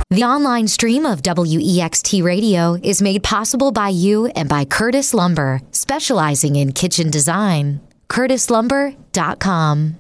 The online stream of WEXT Radio is made possible by you and by Curtis Lumber, specializing in kitchen design. CurtisLumber.com.